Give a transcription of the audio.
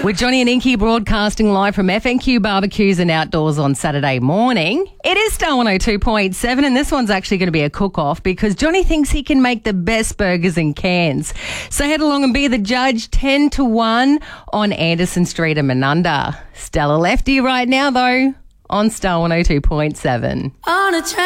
With Johnny and Inky broadcasting live from FNQ Barbecues and Outdoors on Saturday morning. It is Star 102.7 and this one's actually going to be a cook-off because Johnny thinks he can make the best burgers in cans. So head along and be the judge 10-1 on Anderson Street in Menunda. Stella Lefty right now though on Star 102.7.